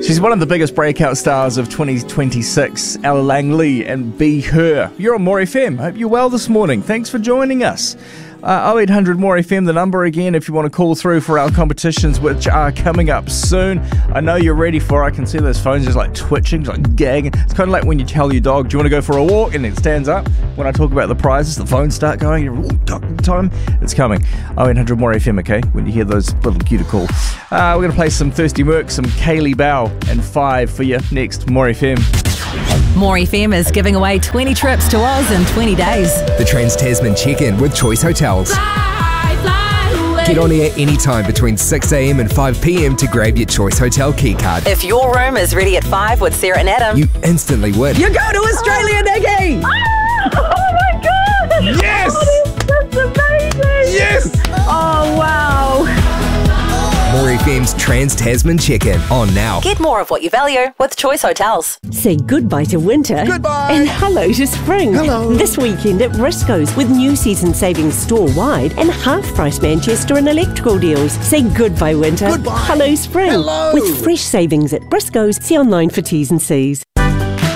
She's one of the biggest breakout stars of 2026, Ella Langley and Be Her. You're on More FM. Hope you're well this morning. Thanks for joining us. 0800 More FM, the number again if you want to call through for our competitions, which are coming up soon. I know you're ready for it. I can see those phones just like twitching, just like gagging. It's kind of like when you tell your dog, do you want to go for a walk? And it stands up. When I talk about the prizes, the phones start going. Time, it's coming. 0800 More FM, okay? When you hear those little cuticles. We're going to play some Thirsty Merc, some Kaylee Bow, and 5 for you next. More FM. More FM is giving away 20 trips to Oz in 20 days. The Trans-Tasman Check-In with Choice Hotels. Get on air anytime between 6am and 5pm to grab your Choice Hotel keycard. If your room is ready at 5 with Sarah and Adam, You instantly win. You go to Australia, Nikki! Oh my God! Yes! That's amazing! Yes! Oh wow! More FM's Trans-Tasman Check-In on now. get more of what you value with Choice Hotels. Say goodbye to winter. Goodbye. And hello to spring. Hello. This weekend at Briscoe's with new season savings store-wide and half-price Manchester and electrical deals. Say goodbye winter. Goodbye. Hello spring. Hello. With fresh savings at Briscoe's. See online for T's and C's.